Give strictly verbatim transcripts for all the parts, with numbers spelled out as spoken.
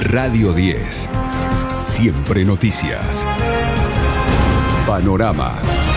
Radio diez. Siempre noticias. Panorama.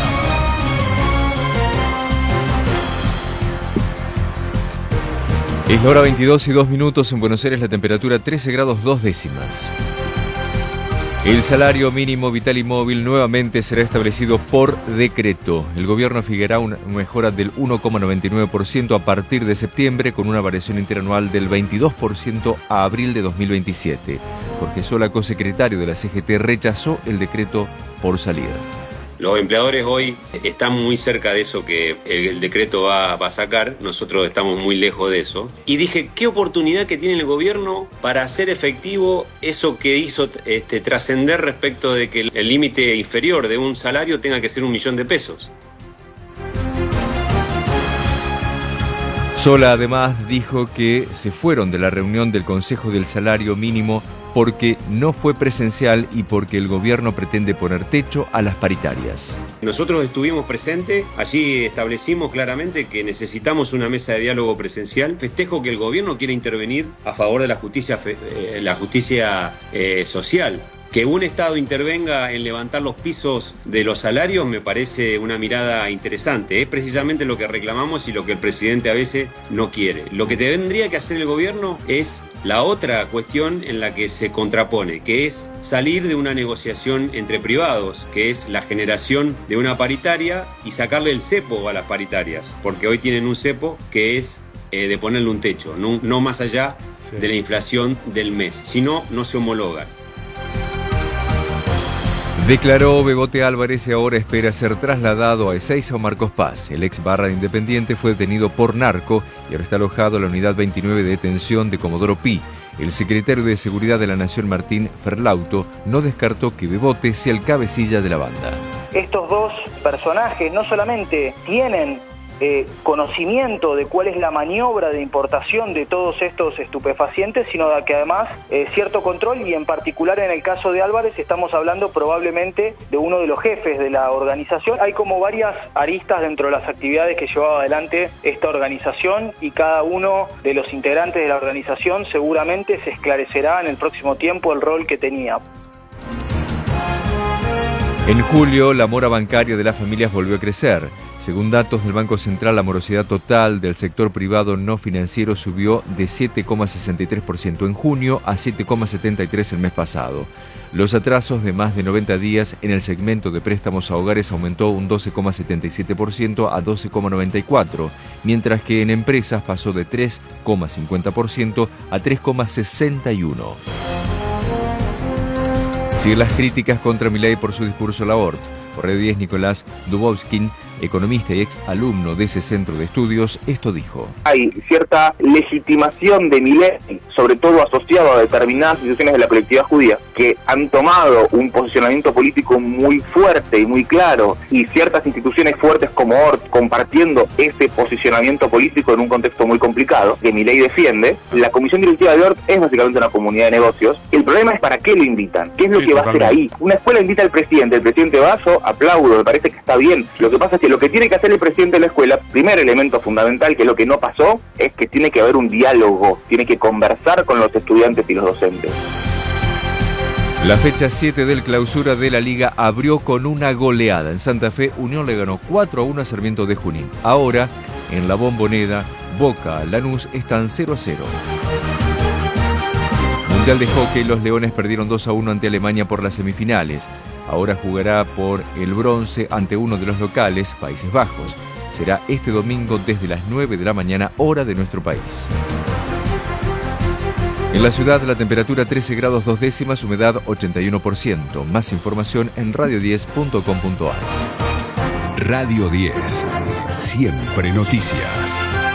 Es la hora veintidós y dos minutos en Buenos Aires, la temperatura trece grados dos décimas. El salario mínimo vital y móvil nuevamente será establecido por decreto. El gobierno fijará una mejora del uno coma noventa y nueve por ciento a partir de septiembre, con una variación interanual del veintidós por ciento a abril de dos mil veintisiete. Jorge Sola, cosecretario de la C G T, rechazó el decreto por salida. Los empleadores hoy están muy cerca de eso que el, el decreto va, va a sacar, nosotros estamos muy lejos de eso. Y dije, ¿qué oportunidad que tiene el gobierno para hacer efectivo eso que hizo este, trascender respecto de que el límite inferior de un salario tenga que ser un millón de pesos? Sola además dijo que se fueron de la reunión del Consejo del Salario Mínimo porque no fue presencial y porque el gobierno pretende poner techo a las paritarias. Nosotros estuvimos presentes, allí establecimos claramente que necesitamos una mesa de diálogo presencial. Festejo que el gobierno quiere intervenir a favor de la justicia, eh, la justicia eh, social. Que un Estado intervenga en levantar los pisos de los salarios me parece una mirada interesante. Es precisamente lo que reclamamos y lo que el presidente a veces no quiere. Lo que tendría que hacer el gobierno es la otra cuestión en la que se contrapone, que es salir de una negociación entre privados, que es la generación de una paritaria y sacarle el cepo a las paritarias, porque hoy tienen un cepo que es eh, de ponerle un techo, no, no más allá sí. de la inflación del mes, si no, no se homologan. Declaró Bebote Álvarez y ahora espera ser trasladado a Ezeiza o Marcos Paz. El ex barra de Independiente fue detenido por narco y ahora está alojado en la unidad veintinueve de detención de Comodoro Pi. El secretario de Seguridad de la Nación, Martín Ferlauto, no descartó que Bebote sea el cabecilla de la banda. Estos dos personajes no solamente tienen Eh, conocimiento de cuál es la maniobra de importación de todos estos estupefacientes, sino de que además eh, cierto control, y en particular en el caso de Álvarez estamos hablando probablemente de uno de los jefes de la organización. Hay como varias aristas dentro de las actividades que llevaba adelante esta organización y cada uno de los integrantes de la organización seguramente se esclarecerá en el próximo tiempo el rol que tenía. En julio, la mora bancaria de las familias volvió a crecer. Según datos del Banco Central, la morosidad total del sector privado no financiero subió de siete coma sesenta y tres por ciento en junio a siete coma setenta y tres por ciento el mes pasado. Los atrasos de más de noventa días en el segmento de préstamos a hogares aumentó un doce coma setenta y siete por ciento a doce coma noventa y cuatro por ciento, mientras que en empresas pasó de tres coma cincuenta por ciento a tres coma sesenta y uno por ciento. Siguen las críticas contra Milei por su discurso al aborto. Por Radio diez, Nicolás Dubovskin, economista y ex alumno de ese centro de estudios, esto dijo. Hay cierta legitimación de Milei, sobre todo asociado a determinadas instituciones de la colectividad judía, que han tomado un posicionamiento político muy fuerte y muy claro, y ciertas instituciones fuertes como O R T compartiendo ese posicionamiento político en un contexto muy complicado, que Milei defiende. La comisión directiva de O R T es básicamente una comunidad de negocios. El problema es para qué lo invitan, qué es lo sí, que va a hacer ahí. Una escuela invita al presidente, el presidente Basso, aplaudo, me parece que está bien. Lo que pasa es que lo que tiene que hacer el presidente de la escuela, primer elemento fundamental, que es lo que no pasó, es que tiene que haber un diálogo, tiene que conversar con los estudiantes y los docentes. La fecha siete del clausura de la Liga abrió con una goleada. En Santa Fe, Unión le ganó cuatro a uno a Sarmiento de Junín. Ahora, en la Bombonera, Boca, Lanús están cero a cero. Mundial de Hockey, los Leones perdieron dos a uno ante Alemania por las semifinales. Ahora jugará por el bronce ante uno de los locales, Países Bajos. Será este domingo desde las nueve de la mañana, hora de nuestro país. En la ciudad, la temperatura trece grados dos décimas, humedad ochenta y uno por ciento. Más información en radio diez punto com punto a r. Radio diez. Siempre noticias.